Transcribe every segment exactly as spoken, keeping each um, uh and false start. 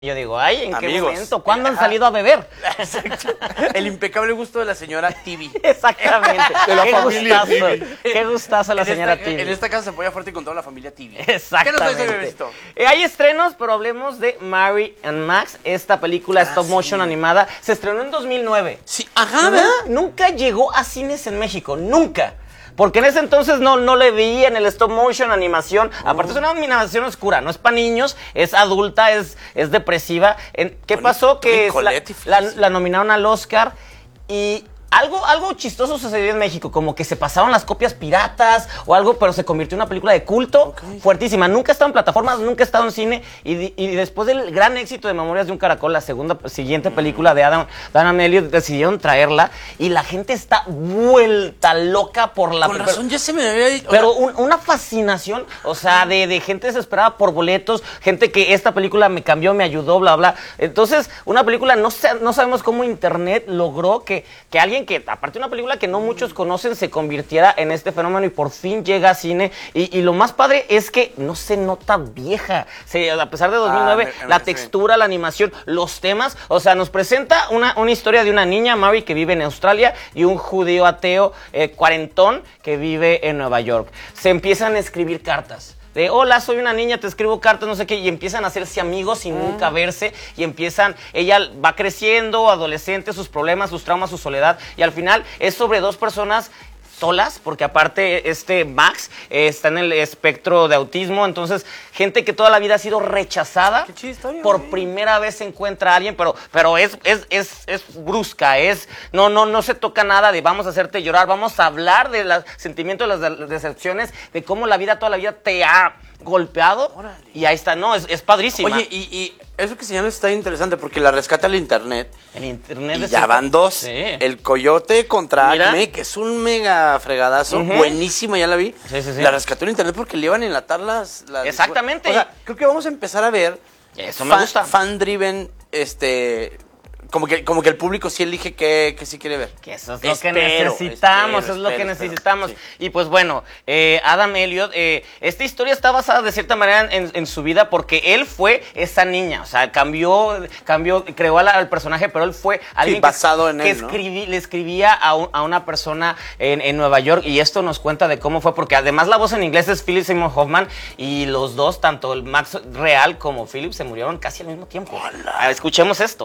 Yo digo, ay, ¿en Amigos. qué momento? ¿Cuándo han salido a beber? Exacto. El impecable gusto de la señora Tibi. Exactamente. De la qué familia gustazo. Tibi. Qué gustazo la En señora esta, Tibi. En esta casa se apoya fuerte con toda la familia Tibi. Exactamente. ¿Qué nos traes, bebecito? Eh, hay estrenos, pero hablemos de Mary and Max. Esta película Ah, stop motion sí. animada se estrenó en dos mil nueve. Sí, ajá, Nu- ¿verdad? Nunca llegó a cines en México, nunca. Porque en ese entonces no, no le veían el stop motion, animación. Aparte es una animación oscura, no es para niños, es adulta, es, es depresiva. En- ¿Qué Tony- pasó? Toni Que es la, Collette y la, Feliz. la nominaron al Oscar y... Algo, algo chistoso sucedió en México, como que se pasaban las copias piratas o algo, pero se convirtió en una película de culto Ok. fuertísima. Nunca ha estado en plataformas, nunca ha estado en cine. Y, di- y después del gran éxito de Memorias de un Caracol, la segunda siguiente película de Adam, de Adam Elliott, decidieron traerla y la gente está vuelta loca por la Con película. razón, ya se me había dicho. Pero un- una fascinación, o sea, de, de gente desesperada por boletos, gente que esta película me cambió, me ayudó, bla, bla. Entonces, una película, no, sé, no sabemos cómo Internet logró que, que alguien que, aparte de una película que no muchos conocen, se convirtiera en este fenómeno y por fin llega a cine. Y, y lo más padre es que no se nota vieja. Se, a pesar de dos mil nueve, Ah, me- me la parece bien. textura, la animación, los temas, o sea, nos presenta una, una historia de una niña, Mary, que vive en Australia y un judío ateo eh, cuarentón que vive en Nueva York. Se empiezan a escribir cartas. De, hola, soy una niña, te escribo cartas, no sé qué, y empiezan a hacerse amigos sin nunca verse, y empiezan, ella va creciendo, adolescente, sus problemas, sus traumas, su soledad, y al final es sobre dos personas solas, porque aparte este Max eh, está en el espectro de autismo, entonces gente que toda la vida ha sido rechazada, Qué chida historia, por güey. primera vez se encuentra a alguien, pero, pero es, es, es, es brusca, es, no, no, no se toca nada de vamos a hacerte llorar, vamos a hablar de los sentimientos de las de- decepciones, de cómo la vida toda la vida te ha golpeado, Órale. y ahí está, no, es, es padrísima. Oye, y, y eso que señalas está interesante porque la rescata el internet. en internet Y es- ya van dos. Sí. El Coyote contra Mira. Acme, que es un mega fregadazo. Ujú. Buenísima, ya la vi. Sí, sí, sí. La rescató el internet porque le iban a enlatar las... las- Exactamente. O sea, creo que vamos a empezar a ver... Eso me gusta. Fan-driven, este... Como que, como que el público sí elige qué, qué sí quiere ver. Que eso es lo Espero, que necesitamos, espero, es lo que espero, espero, necesitamos. sí. Y pues bueno, eh, Adam Elliott, eh, esta historia está basada de cierta manera en, en su vida porque él fue esa niña, o sea, cambió, cambió, creó al, al personaje, pero él fue alguien basado que, en que él, ¿no? escribí- le escribía a, un- a una persona en, en Nueva York y esto nos cuenta de cómo fue, porque además la voz en inglés es Philip Seymour Hoffman y los dos, tanto el Max real como Philip, se murieron casi al mismo tiempo. Ah, escuchemos esto.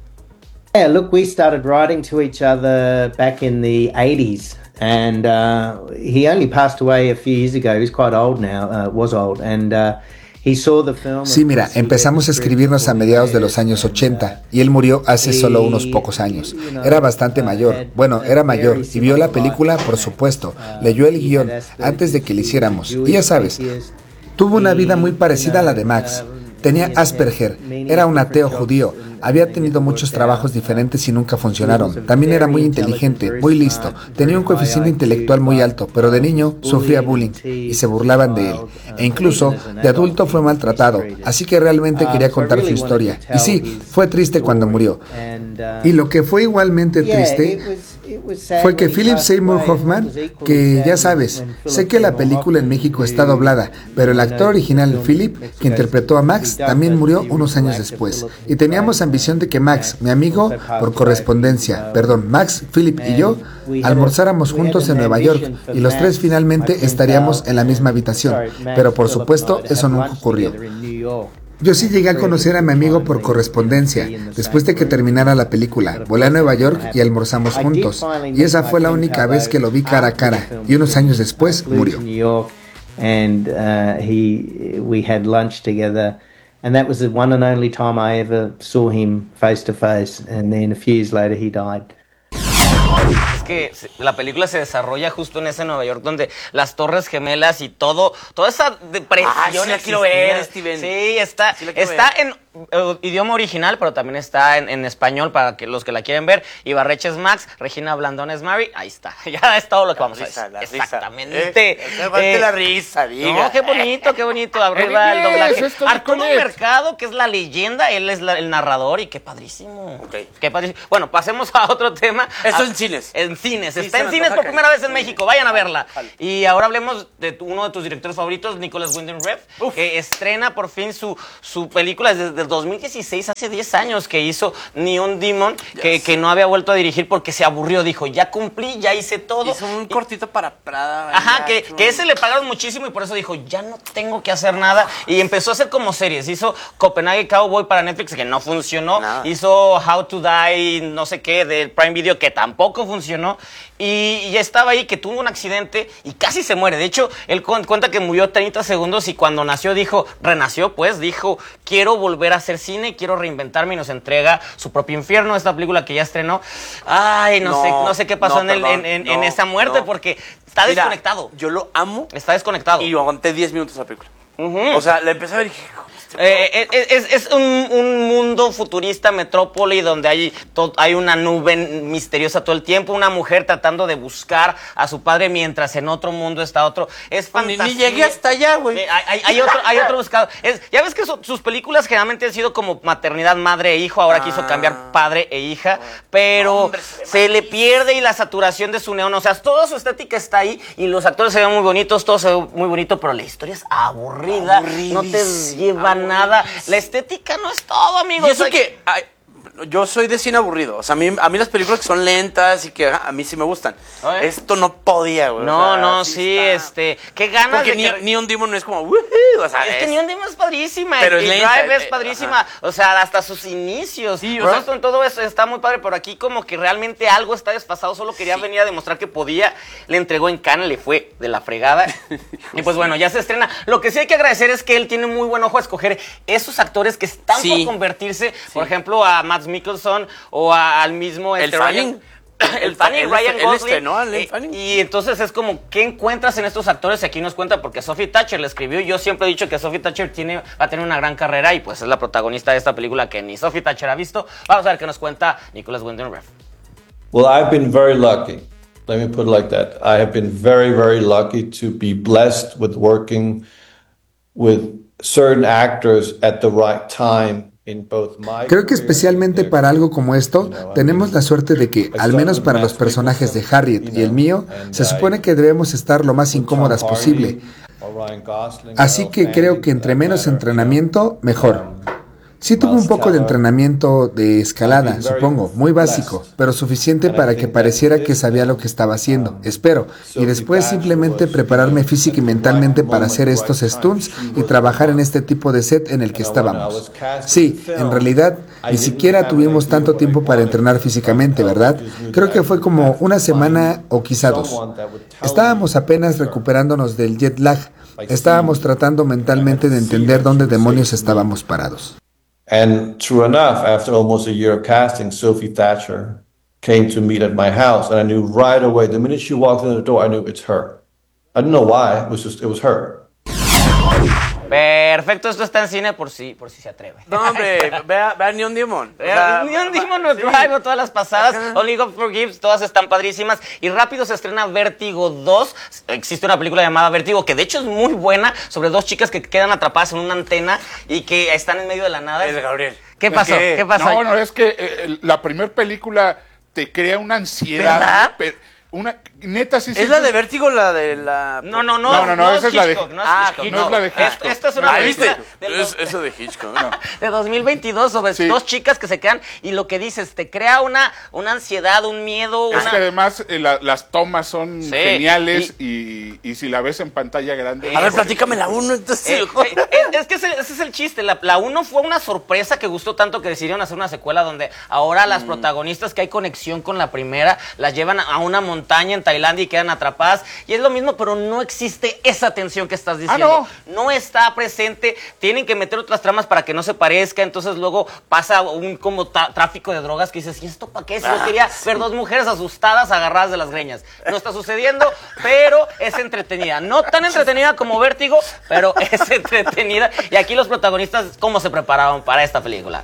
Yeah, look, we started writing to each other back in the eighties, and uh, he only passed away a few years ago. He's quite old now, uh, was old, and uh, he saw the film. Sí, mira, empezamos a escribirnos a mediados de los años ochenta y él murió hace solo unos pocos años. Era bastante mayor, bueno, era mayor y vio la película, por supuesto, leyó el guión antes de que lo hiciéramos. Y ya sabes, tuvo una vida muy parecida a la de Max. Tenía Asperger, era un ateo judío, había tenido muchos trabajos diferentes y nunca funcionaron. También era muy inteligente, muy listo, tenía un coeficiente intelectual muy alto, pero de niño sufría bullying y se burlaban de él. E incluso de adulto fue maltratado, así que realmente quería contar su historia. Y sí, fue triste cuando murió. Y lo que fue igualmente triste fue que Philip Seymour Hoffman, que ya sabes, sé que la película en México está doblada, pero el actor original Philip, que interpretó a Max, también murió unos años después. Y teníamos ambición de que Max, mi amigo, por correspondencia, perdón, Max, Philip y yo, almorzáramos juntos en Nueva York y los tres finalmente estaríamos en la misma habitación. Pero por supuesto, eso nunca ocurrió. Yo sí llegué a conocer a mi amigo por correspondencia, después de que terminara la película. Volé a Nueva York y almorzamos juntos. Y esa fue la única vez que lo vi cara a cara. Y unos años después murió. And uh, he, we had lunch together, and that was the one and only time I ever saw him face to face. And then a few years later, he died. Es que se- la película se desarrolla justo en ese Nueva York donde las Torres Gemelas y todo, toda esa depresión. Ah, sí la quiero existía. ver, Steven. Sí, está, Sí la quiero está ver. en eh, idioma original, pero también está en, en español para que los que la quieren ver. Ibarreche es Max, Regina Blandón es Mary, ahí está. Ya es todo lo que vamos a Risa, decir. la risa. Exactamente. Eh, no falte Eh, la risa, diga. No, qué bonito, qué bonito. Arriba el Eso doblaje. es Toni Arturo Collette. Mercado, que es la leyenda, él es la- el narrador y qué padrísimo. Ok. Qué padrísimo. Bueno, pasemos a otro tema. Esto A- en cines. En cines. Sí, Está se en me cines antoja por que- primera vez en sí. México. Vayan a verla. Jalo. Y ahora hablemos de tu- uno de tus directores favoritos, Nicholas Winding Refn, Uf. que estrena por fin su, su película desde desde dos mil dieciséis, hace diez años que hizo Neon Demon, que, que no había vuelto a dirigir porque se aburrió. Dijo, ya cumplí, ya hice todo. Hizo un y, cortito para Prada. Ajá, que, que ese le pagaron muchísimo y por eso dijo, ya no tengo que hacer nada. Y empezó a hacer como series. Hizo Copenhagen Cowboy para Netflix, que no funcionó. Nada. Hizo How to Die, no sé qué, del Prime Video, que tampoco funcionó. Y, y estaba ahí, que tuvo un accidente y casi se muere. De hecho, él cuenta que murió treinta segundos y cuando nació dijo, renació pues, dijo, quiero volver a hacer cine, quiero reinventarme y nos entrega Su propio infierno, esta película que ya estrenó. Ay, no, no sé no sé qué pasó no, en, perdón, el, en, en, no, en esa muerte no. porque está Mira, desconectado. Yo lo amo. Está desconectado. Y aguanté diez minutos la película. Uh-huh. O sea, le empecé a ver y dije... Eh, es es, es un, un mundo futurista, metrópoli, donde hay, to, hay una nube misteriosa todo el tiempo, una mujer tratando de buscar a su padre mientras en otro mundo está otro. Es fantasía. Ni, ni llegué hasta allá, güey. Eh, hay, hay, otro, hay otro buscador. Es, ya ves que su, sus películas generalmente han sido como maternidad, madre e hijo, ahora ah. quiso cambiar padre e hija, pero no, hombre, se, se le pierde y la saturación de su neón, o sea, toda su estética está ahí y los actores se ven muy bonitos, todo se ve muy bonito, pero la historia es aburrida, no te llevan nada. La estética no es todo, amigos. Y eso que ay, yo soy de cine aburrido. O sea, a mí, a mí las películas que son lentas y que a mí sí me gustan. Oye. Esto no podía, güey. No, o sea, no, sí, sí este... Qué ganas Porque de ni, que... Neon Demon no es como... Uh, o sea, es, es que Neon Demon es padrísima. Pero y es lenta, Drive es eh, padrísima. Ajá. O sea, hasta sus inicios. Sí, o sea, esto en todo eso está muy padre, pero aquí como que realmente algo está desfasado. Solo quería sí. venir a demostrar que podía. Le entregó en Cannes, le fue de la fregada. Y pues bueno, ya se estrena. Lo que sí hay que agradecer es que él tiene muy buen ojo a escoger esos actores que están sí. por convertirse, sí. por ejemplo, a Mads Mikkelsen o a, al mismo... El este, Fanning. El, el Fanning, Ryan Gosling. ¿no? El Fanning. Y entonces es como, ¿qué encuentras en estos actores? Y aquí nos cuenta, porque Sophie Thatcher le escribió. Yo siempre he dicho que Sophie Thatcher tiene, va a tener una gran carrera y pues es la protagonista de esta película que ni Sophie Thatcher ha visto. Vamos a ver qué nos cuenta Nicholas Winding Refn. Well, I've been very lucky. Let me put it like that. I have been very, very lucky to be blessed with working with certain actors at the right time. Creo que especialmente para algo como esto, tenemos la suerte de que, al menos para los personajes de Harriet y el mío, se supone que debemos estar lo más incómodas posible. Así que creo que entre menos entrenamiento, mejor. Sí tuve un poco de entrenamiento de escalada, supongo, muy básico, pero suficiente para que pareciera que sabía lo que estaba haciendo, espero, y después simplemente prepararme física y mentalmente para hacer estos stunts y trabajar en este tipo de set en el que estábamos. Sí, en realidad, ni siquiera tuvimos tanto tiempo para entrenar físicamente, ¿verdad? Creo que fue como una semana o quizá dos. Estábamos apenas recuperándonos del jet lag, estábamos tratando mentalmente de entender dónde demonios estábamos parados. And true enough, after almost a year of casting, Sophie Thatcher came to meet at my house, and I knew right away, the minute she walked in the door, I knew it's her. I didn't know why, it was just, it was her. Perfecto, esto está en cine por si, por si se atreve. No, hombre, vea, vea Neon Demon. O sea, Neon Demon, sí. Drive, todas las pasadas, Ajá. Only God Forgives, todas están padrísimas. Y rápido se estrena Vértigo dos. Existe una película llamada Vértigo, que de hecho es muy buena, sobre dos chicas que quedan atrapadas en una antena y que están en medio de la nada. Es de Gabriel. ¿Qué pasó? ¿Qué, ¿Qué pasó? No, no, es que eh, la primera película te crea una ansiedad. ¿Verdad? Pero, una, neta, sí, ¿Es sí, la sí. de Vértigo la de la...? No, no, no. No, no, no, no esa es la de... No es ah, Hitchcock, no, no es la de Hitchcock. Esta, esta es una ah, película... ¿viste? Es, eso de Hitchcock. No. De dos mil veintidós, sobre sí. dos chicas que se quedan y lo que dices, te crea una, una ansiedad, un miedo... Es una... que además eh, la, las tomas son sí. geniales y... Y, y si la ves en pantalla grande... A ver, platícame la uno, entonces... Eh, eh, es, es que ese, ese es el chiste. La, la uno fue una sorpresa que gustó tanto que decidieron hacer una secuela donde ahora mm. las protagonistas que hay conexión con la primera las llevan a una montaña en Tailandia y quedan atrapadas. Y es lo mismo, pero no existe esa tensión que estás diciendo. Ah, no. no está presente. Tienen que meter otras tramas para que no se parezca. Entonces luego pasa un como tráfico de drogas que dices, ¿y esto para qué? Si yo quería ver dos mujeres asustadas agarradas de las greñas. No está sucediendo, pero es entretenida. No tan entretenida como Vértigo, pero es entretenida. Y aquí los protagonistas, ¿cómo se prepararon para esta película?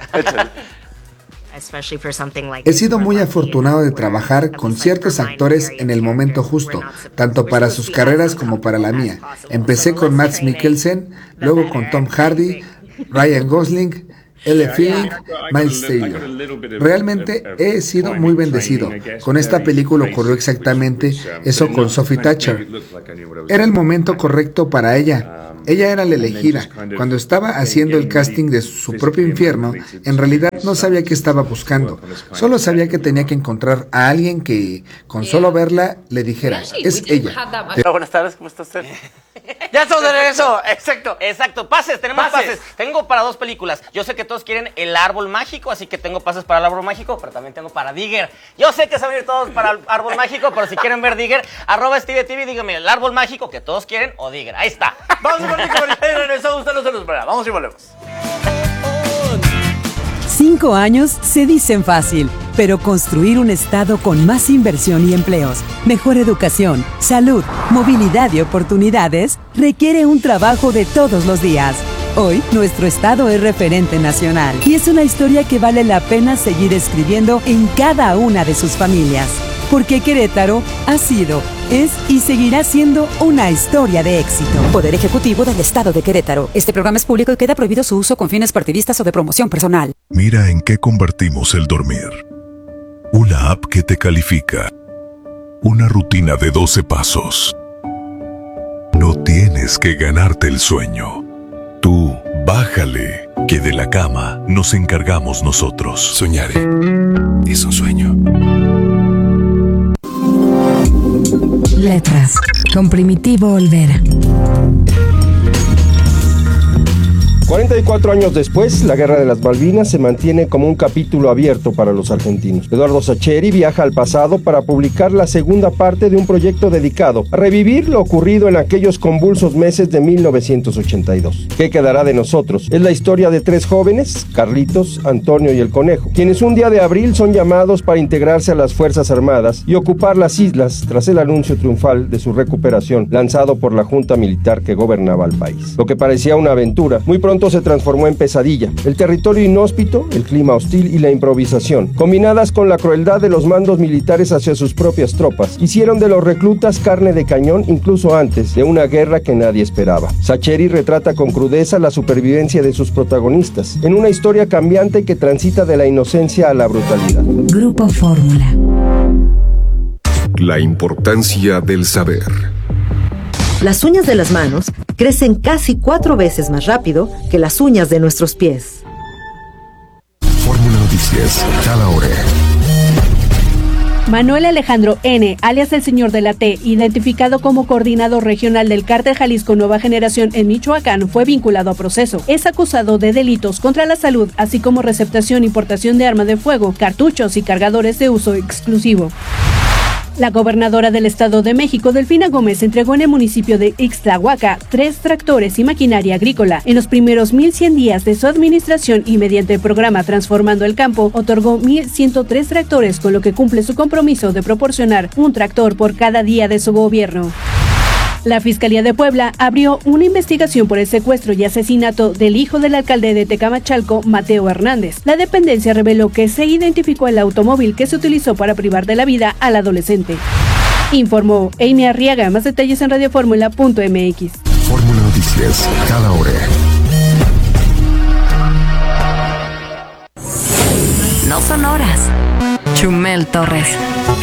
He sido muy afortunado de trabajar con ciertos actores en el momento justo, tanto para sus carreras como para la mía. Empecé con Mads Mikkelsen, luego con Tom Hardy, Ryan Gosling, Elle Fanning, Miles Taylor. Realmente he sido muy bendecido. Con esta película ocurrió exactamente eso con Sophie Thatcher. Era el momento correcto para ella. Ella era la elegida. Cuando estaba haciendo el casting de su propio infierno, en realidad no sabía qué estaba buscando. Solo sabía que tenía que encontrar a alguien que, con solo verla, le dijera, es ella. Hola, buenas tardes, ¿cómo está usted? ¡Ya estamos de regreso! ¡Exacto! Exacto, pases, tenemos pases. pases. Tengo para dos películas. Yo sé que todos quieren El Árbol Mágico, así que tengo pases para El Árbol Mágico, pero también tengo para Digger. Yo sé que se van a ir todos para El Árbol Mágico, pero si quieren ver Digger, arroba Stevie T V, díganme El Árbol Mágico que todos quieren o Digger. Ahí está. Vamos a ver y regresamos. Usted no se nos espera. Vamos y volvemos. Cinco años se dicen fácil, pero construir un estado con más inversión y empleos, mejor educación, salud, movilidad y oportunidades requiere un trabajo de todos los días. Hoy, nuestro estado es referente nacional y es una historia que vale la pena seguir escribiendo en cada una de sus familias. Porque Querétaro ha sido, es y seguirá siendo una historia de éxito. Poder Ejecutivo del Estado de Querétaro. Este programa es público y queda prohibido su uso con fines partidistas o de promoción personal. Mira en qué convertimos el dormir. Una app que te califica. Una rutina de doce pasos. No tienes que ganarte el sueño. Tú, bájale, que de la cama nos encargamos nosotros. Soñaré. Es un sueño. Letras, con Primitivo Olvera. cuarenta y cuatro años después, la Guerra de las Malvinas se mantiene como un capítulo abierto para los argentinos. Eduardo Sacheri viaja al pasado para publicar la segunda parte de un proyecto dedicado a revivir lo ocurrido en aquellos convulsos meses de mil novecientos ochenta y dos. ¿Qué quedará de nosotros? Es la historia de tres jóvenes, Carlitos, Antonio y el Conejo, quienes un día de abril son llamados para integrarse a las Fuerzas Armadas y ocupar las islas tras el anuncio triunfal de su recuperación lanzado por la junta militar que gobernaba el país. Lo que parecía una aventura, muy pronto se transformó en pesadilla. El territorio inhóspito, el clima hostil y la improvisación, combinadas con la crueldad de los mandos militares hacia sus propias tropas, hicieron de los reclutas carne de cañón incluso antes de una guerra que nadie esperaba. Sacheri retrata con crudeza la supervivencia de sus protagonistas, en una historia cambiante que transita de la inocencia a la brutalidad. Grupo Fórmula. La importancia del saber. Las uñas de las manos crecen casi cuatro veces más rápido que las uñas de nuestros pies. Fórmula Noticias, cada hora. Manuel Alejandro N., alias el Señor de la T., identificado como coordinador regional del Cártel Jalisco Nueva Generación en Michoacán, fue vinculado a proceso. Es acusado de delitos contra la salud, así como receptación y portación de armas de fuego, cartuchos y cargadores de uso exclusivo. La gobernadora del Estado de México, Delfina Gómez, entregó en el municipio de Ixtlahuaca tres tractores y maquinaria agrícola. En los primeros mil cien días de su administración y mediante el programa Transformando el Campo, otorgó mil ciento tres tractores, con lo que cumple su compromiso de proporcionar un tractor por cada día de su gobierno. La Fiscalía de Puebla abrió una investigación por el secuestro y asesinato del hijo del alcalde de Tecamachalco, Mateo Hernández. La dependencia reveló que se identificó el automóvil que se utilizó para privar de la vida al adolescente. Informó Amy Arriaga. Más detalles en radio fórmula punto m x. Fórmula Noticias, cada hora. No son horas. Chumel Torres.